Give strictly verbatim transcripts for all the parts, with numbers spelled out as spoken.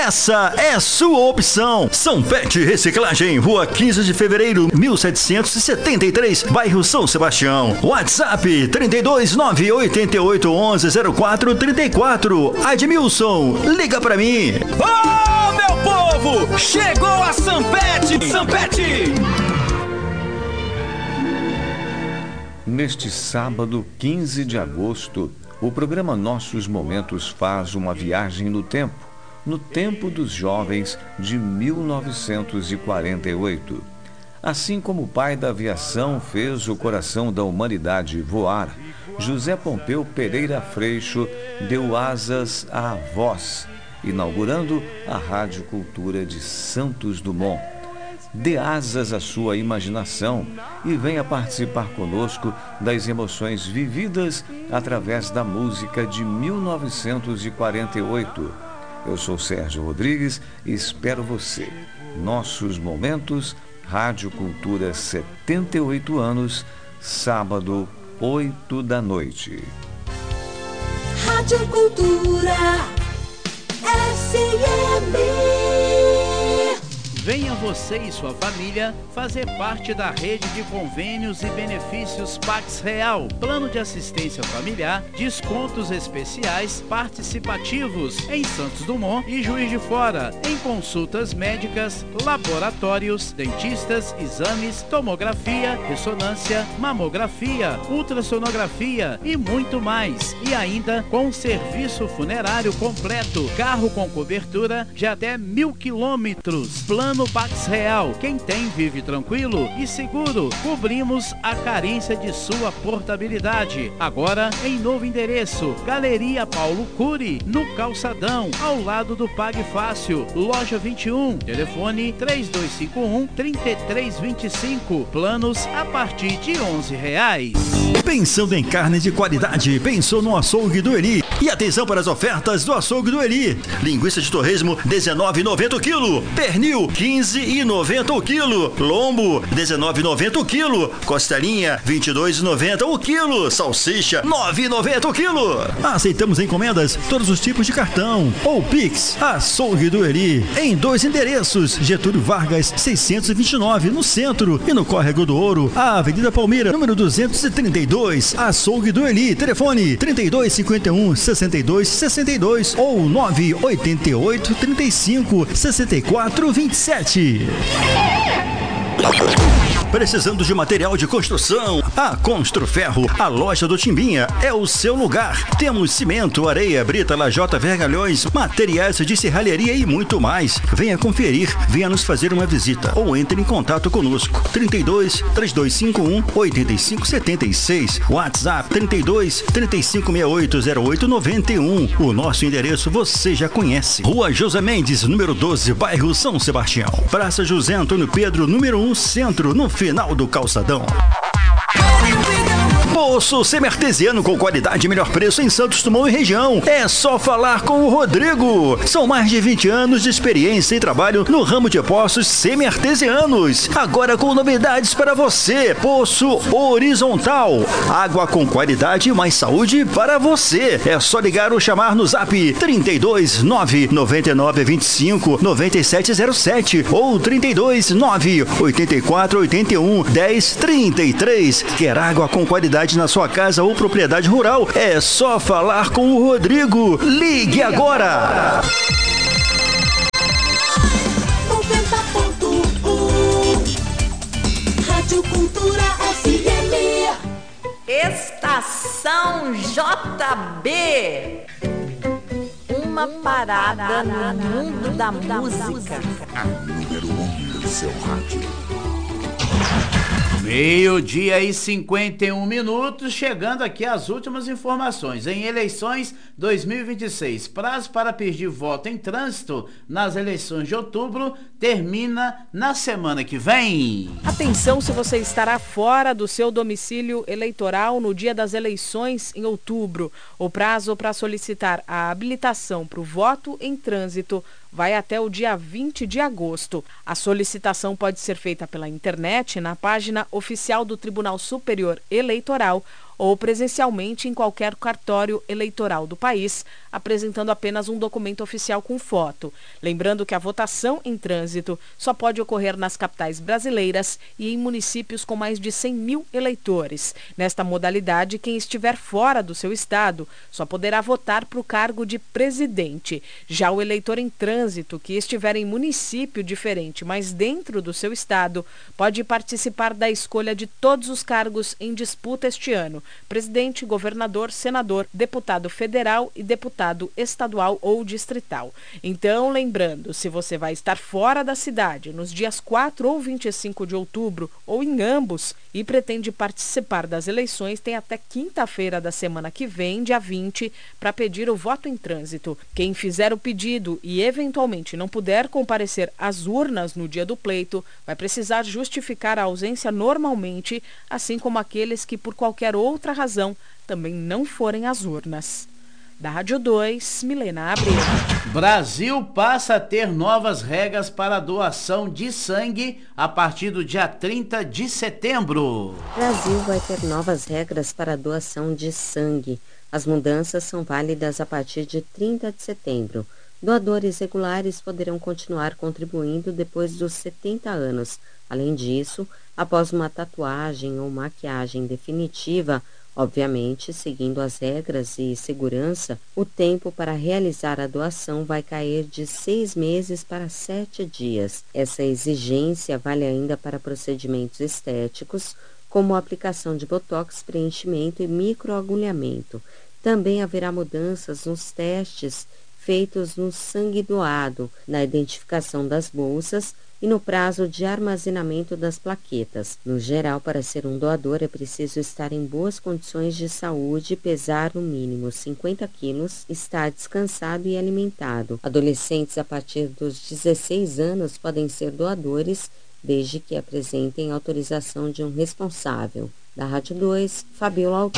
essa é sua opção. Sanpet Reciclagem, Rua quinze de fevereiro, mil setecentos e setenta e três, bairro São Sebastião. WhatsApp trinta e dois, nove oito oito, onze, zero quatro trinta e quatro. Admilson, liga pra mim. Ô, meu povo, chegou a Sanpet! Sanpet! Neste sábado, quinze de agosto, o programa Nossos Momentos faz uma viagem no tempo, no tempo dos jovens de mil novecentos e quarenta e oito. Assim como o pai da aviação fez o coração da humanidade voar, José Pompeu Pereira Freixo deu asas à voz, inaugurando a Rádio Cultura de Santos Dumont. Dê asas à sua imaginação e venha participar conosco das emoções vividas através da música de mil novecentos e quarenta e oito. Eu sou Sérgio Rodrigues e espero você. Nossos Momentos, Rádio Cultura, setenta e oito anos, sábado, oito da noite. Rádio Cultura S M. Venha você e sua família fazer parte da rede de convênios e benefícios Pax Real, plano de assistência familiar, descontos especiais participativos em Santos Dumont e Juiz de Fora, em consultas médicas, laboratórios, dentistas, exames, tomografia, ressonância, mamografia, ultrassonografia e muito mais. E ainda com serviço funerário completo, carro com cobertura de até mil quilômetros. Plano no Pax Real, quem tem vive tranquilo e seguro. Cobrimos a carência de sua portabilidade. Agora em novo endereço, Galeria Paulo Cury, no Calçadão, ao lado do Pague Fácil, loja vinte e um, telefone três dois cinco um, três três dois cinco, planos a partir de onze reais. Pensando em carne de qualidade, pensou no Açougue do Eli. E atenção para as ofertas do Açougue do Eli. Linguiça de torresmo, dezenove reais e noventa centavos o quilo. Pernil, quinze reais e noventa centavos o quilo. Lombo, dezenove reais e noventa centavos o quilo. Costelinha, vinte e dois reais e noventa centavos o quilo. Salsicha, nove reais e noventa centavos o quilo. Aceitamos encomendas, todos os tipos de cartão ou Pix. Açougue do Eli, em dois endereços, Getúlio Vargas, seiscentos e vinte e nove, no centro, e no Córrego do Ouro, a Avenida Palmeira, número duzentos e trinta e dois. Açougue do Eli, telefone trinta e dois, cinquenta e um, sessenta e dois, sessenta e dois ou nove oito oito, trinta e cinco, sessenta e quatro, vinte e sete. Precisando de material de construção? A Construferro, a loja do Timbinha, é o seu lugar. Temos cimento, areia, brita, lajota, vergalhões, materiais de serralheria e muito mais. Venha conferir, venha nos fazer uma visita ou entre em contato conosco. trinta e dois, três dois cinco um, oito cinco sete seis, WhatsApp trinta e dois, trinta e cinco, sessenta e oito, zero oito, noventa e um. O nosso endereço você já conhece. Rua José Mendes, número doze, bairro São Sebastião. Praça José Antônio Pedro, número um, centro, no final do calçadão. Poço semi-artesiano com qualidade e melhor preço em Santos Dumont e região. É só falar com o Rodrigo. São mais de vinte anos de experiência e trabalho no ramo de poços semi-artesianos. Agora com novidades para você. Poço horizontal. Água com qualidade e mais saúde para você. É só ligar ou chamar no zap trinta e dois, nove nove nove, vinte e cinco, noventa e sete zero sete ou trinta e dois, nove oito quatro, oito um, dez, trinta e três. Quer água com qualidade na sua casa ou propriedade rural? É só falar com o Rodrigo. Ligue agora! noventa ponto um Rádio Cultura S M. Estação J B. Uma parada no mundo da música. A número um do seu rádio. Meio-dia e cinquenta e um minutos, chegando aqui as últimas informações. Em eleições dois mil e vinte e seis, prazo para pedir voto em trânsito nas eleições de outubro termina na semana que vem. Atenção se você estará fora do seu domicílio eleitoral no dia das eleições em outubro. O prazo para solicitar a habilitação para o voto em trânsito vai até o dia vinte de agosto. A solicitação pode ser feita pela internet na página oficial do Tribunal Superior Eleitoral ou presencialmente em qualquer cartório eleitoral do país, apresentando apenas um documento oficial com foto. Lembrando que a votação em trânsito só pode ocorrer nas capitais brasileiras e em municípios com mais de cem mil eleitores. Nesta modalidade, quem estiver fora do seu estado só poderá votar para o cargo de presidente. Já o eleitor em trânsito que estiver em município diferente, mas dentro do seu estado, pode participar da escolha de todos os cargos em disputa este ano: presidente, governador, senador, deputado federal e deputado estadual ou distrital. Então, lembrando, se você vai estar fora da cidade nos dias quatro ou vinte e cinco de outubro, ou em ambos, e pretende participar das eleições, tem até quinta-feira da semana que vem, dia vinte, para pedir o voto em trânsito. Quem fizer o pedido e eventualmente não puder comparecer às urnas no dia do pleito, vai precisar justificar a ausência normalmente, assim como aqueles que por qualquer outra razão também não forem às urnas. Da Rádio dois, Milena Abreu. Brasil passa a ter novas regras para a doação de sangue a partir do dia trinta de setembro. Brasil vai ter novas regras para a doação de sangue. As mudanças são válidas a partir de trinta de setembro. Doadores regulares poderão continuar contribuindo depois dos setenta anos. Além disso, após uma tatuagem ou maquiagem definitiva, obviamente, seguindo as regras e segurança, o tempo para realizar a doação vai cair de seis meses para sete dias. Essa exigência vale ainda para procedimentos estéticos, como a aplicação de botox, preenchimento e microagulhamento. Também haverá mudanças nos testes feitos no sangue doado, na identificação das bolsas e no prazo de armazenamento das plaquetas. No geral, para ser um doador é preciso estar em boas condições de saúde, pesar no mínimo cinquenta quilos, estar descansado e alimentado. Adolescentes a partir dos dezesseis anos podem ser doadores, desde que apresentem autorização de um responsável. Da Rádio dois, Fabiola Altran.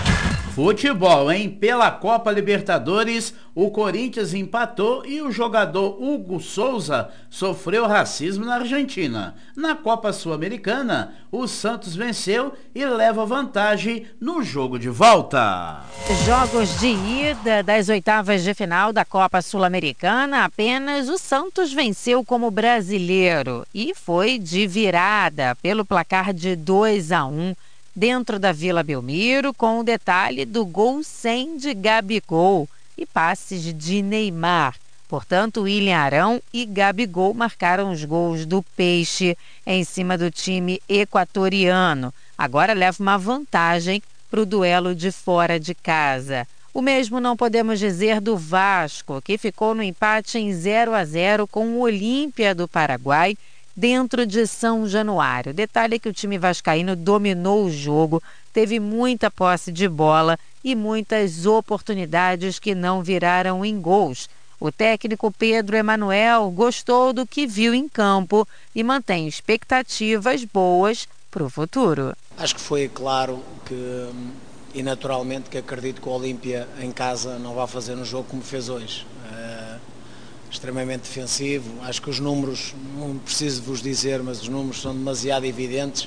Futebol, hein? Pela Copa Libertadores, o Corinthians empatou e o jogador Hugo Souza sofreu racismo na Argentina. Na Copa Sul-Americana, o Santos venceu e leva vantagem no jogo de volta. Jogos de ida das oitavas de final da Copa Sul-Americana, apenas o Santos venceu como brasileiro e foi de virada pelo placar de dois a um. Dentro da Vila Belmiro, com o detalhe do gol sem de Gabigol e passes de Neymar. Portanto, William Arão e Gabigol marcaram os gols do Peixe em cima do time equatoriano. Agora leva uma vantagem para o duelo de fora de casa. O mesmo não podemos dizer do Vasco, que ficou no empate em zero a zero com o Olímpia do Paraguai, dentro de São Januário. Detalhe é que o time vascaíno dominou o jogo, teve muita posse de bola e muitas oportunidades que não viraram em gols. O técnico Pedro Emanuel gostou do que viu em campo e mantém expectativas boas para o futuro. Acho que foi claro que, e naturalmente, que acredito que o Olímpia em casa não vai fazer um jogo como fez hoje. Extremamente defensivo. Acho que os números, não preciso vos dizer, mas os números são demasiado evidentes,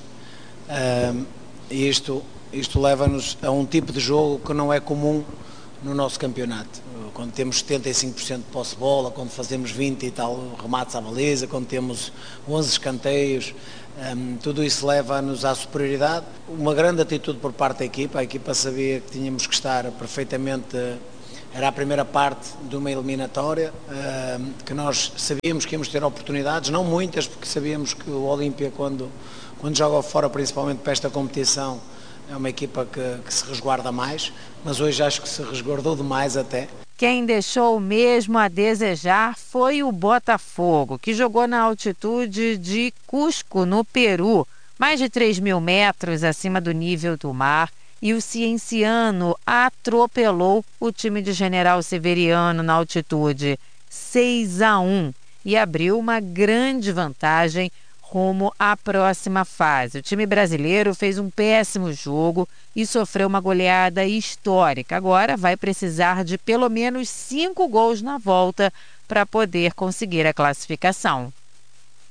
uh, e isto, isto leva-nos a um tipo de jogo que não é comum no nosso campeonato. Quando temos setenta e cinco por cento de posse de bola, quando fazemos vinte e tal remates à baliza, quando temos onze escanteios, um, tudo isso leva-nos à superioridade. Uma grande atitude por parte da equipa. A equipa sabia que tínhamos que estar perfeitamente. Era a primeira parte de uma eliminatória, uh, que nós sabíamos que íamos ter oportunidades, não muitas, porque sabíamos que o Olímpia, quando, quando joga fora, principalmente para esta competição, é uma equipa que, que se resguarda mais, mas hoje acho que se resguardou demais até. Quem deixou mesmo a desejar foi o Botafogo, que jogou na altitude de Cusco, no Peru, mais de três mil metros acima do nível do mar. E o Cienciano atropelou o time de General Severiano na altitude seis a um e abriu uma grande vantagem rumo à próxima fase. O time brasileiro fez um péssimo jogo e sofreu uma goleada histórica. Agora vai precisar de pelo menos cinco gols na volta para poder conseguir a classificação.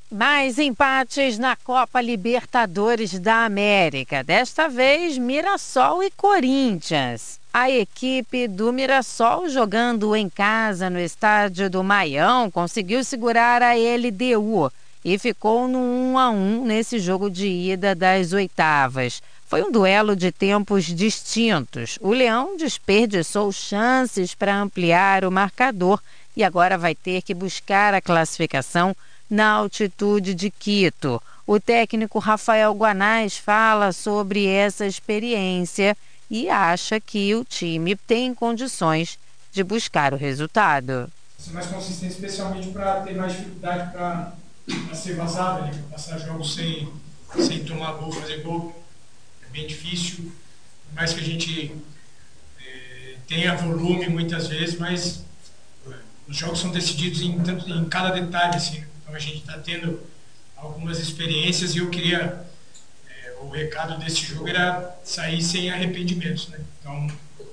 Mais empates na Copa Libertadores da América. Desta vez, Mirassol e Corinthians. A equipe do Mirassol, jogando em casa no estádio do Maião, conseguiu segurar a L D U e ficou no um a um nesse jogo de ida das oitavas. Foi um duelo de tempos distintos. O Leão desperdiçou chances para ampliar o marcador e agora vai ter que buscar a classificação na altitude de Quito. O técnico Rafael Guanais fala sobre essa experiência e acha que o time tem condições de buscar o resultado. Ser mais consistente, especialmente para ter mais dificuldade para ser vazado, né? Pra passar jogos sem, sem tomar gol, fazer gol. É bem difícil, por mais que a gente é, tenha volume muitas vezes, mas é, os jogos são decididos em, tanto, em cada detalhe, assim. Então a gente está tendo algumas experiências e eu queria, é, o recado desse jogo era sair sem arrependimentos, né? Então,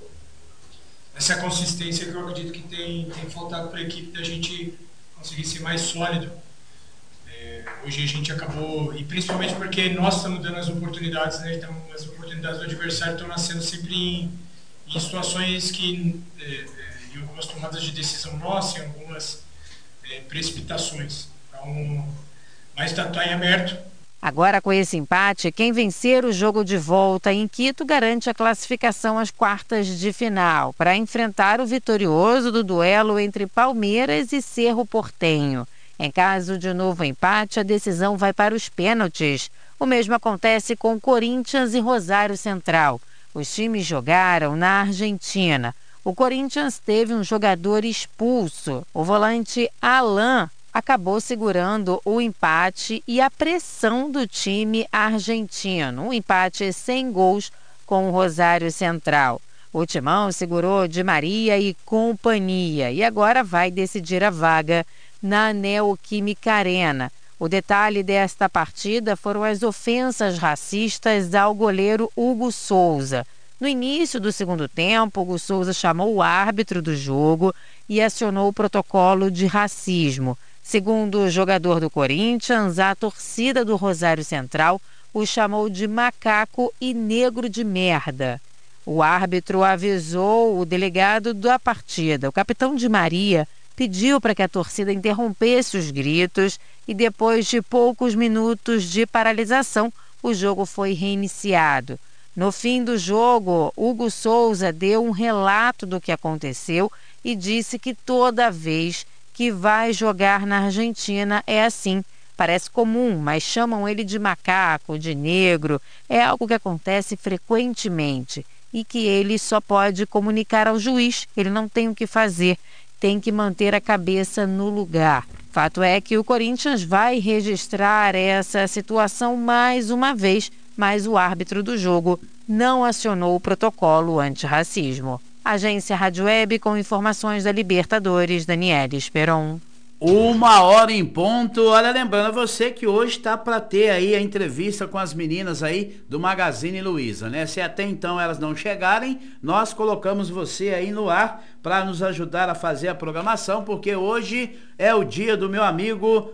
essa consistência que eu acredito que tem, tem faltado para a equipe da gente conseguir ser mais sólido. É, hoje a gente acabou, e principalmente porque nós estamos dando as oportunidades, né? Então as oportunidades do adversário estão nascendo sempre em, em situações que, é, é, em algumas tomadas de decisão nossa, em algumas é, precipitações. Então, mas está tá em aberto. Agora, com esse empate, quem vencer o jogo de volta em Quito garante a classificação às quartas de final para enfrentar o vitorioso do duelo entre Palmeiras e Cerro Porteño. Em caso de novo empate, a decisão vai para os pênaltis. O mesmo acontece com Corinthians e Rosário Central. Os times jogaram na Argentina. O Corinthians teve um jogador expulso. O volante Alan acabou segurando o empate e a pressão do time argentino. Um empate sem gols com o Rosário Central. O Timão segurou Di Maria e companhia e agora vai decidir a vaga na Neoquímica Arena. O detalhe desta partida foram as ofensas racistas ao goleiro Hugo Souza. No início do segundo tempo, Hugo Souza chamou o árbitro do jogo e acionou o protocolo de racismo. Segundo o jogador do Corinthians, a torcida do Rosário Central o chamou de macaco e negro de merda. O árbitro avisou o delegado da partida. O capitão Di Maria pediu para que a torcida interrompesse os gritos e depois de poucos minutos de paralisação, o jogo foi reiniciado. No fim do jogo, Hugo Souza deu um relato do que aconteceu e disse que toda vez que vai jogar na Argentina é assim. Parece comum, mas chamam ele de macaco, de negro. É algo que acontece frequentemente e que ele só pode comunicar ao juiz. Ele não tem o que fazer, tem que manter a cabeça no lugar. Fato é que o Corinthians vai registrar essa situação mais uma vez, mas o árbitro do jogo não acionou o protocolo antirracismo. Agência Rádio Web com informações da Libertadores, Daniela Esperon. Uma hora em ponto. Olha, lembrando a você que hoje está para ter aí a entrevista com as meninas aí do Magazine Luiza, né? Se até então elas não chegarem, nós colocamos você aí no ar para nos ajudar a fazer a programação, porque hoje é o dia do meu amigo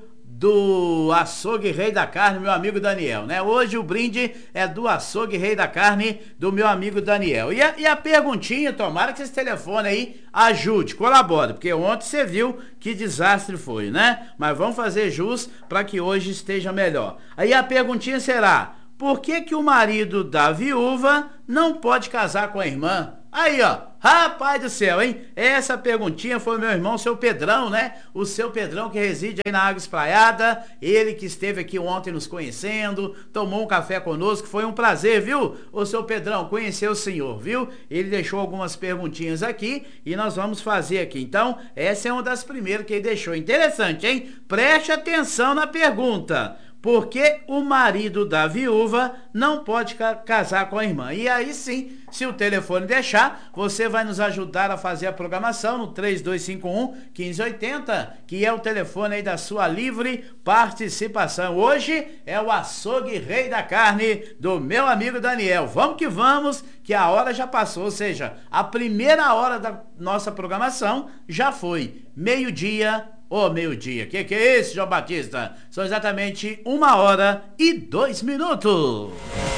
do Açougue Rei da Carne, meu amigo Daniel, né? Hoje o brinde é do Açougue Rei da Carne, do meu amigo Daniel. E a, e a perguntinha, tomara que esse telefone aí ajude, colabore, porque ontem você viu que desastre foi, né? Mas vamos fazer jus para que hoje esteja melhor. Aí a perguntinha será: por que que o marido da viúva não pode casar com a irmã? Aí, ó, rapaz do céu, hein? Essa perguntinha foi meu irmão, seu Pedrão, né? O seu Pedrão que reside aí na Água Espraiada, ele que esteve aqui ontem nos conhecendo, tomou um café conosco, foi um prazer, viu? O seu Pedrão, conhecer o senhor, viu? Ele deixou algumas perguntinhas aqui e nós vamos fazer aqui. Então, essa é uma das primeiras que ele deixou. Interessante, hein? Preste atenção na pergunta. Por que o marido da viúva não pode ca- casar com a irmã? E aí sim, se o telefone deixar, você vai nos ajudar a fazer a programação no três dois cinco um, um cinco oito zero, que é o telefone aí da sua livre participação. Hoje é o Açougue Rei da Carne do meu amigo Daniel. Vamos que vamos, que a hora já passou, ou seja, a primeira hora da nossa programação já foi meio-dia o meio-dia. Que que é isso, João Batista? São exatamente uma hora e dois minutos.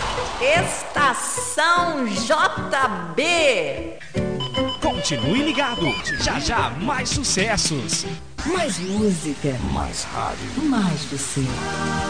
Estação J B. Continue ligado. Já já mais sucessos. Mais música. Mais rádio. Mais você.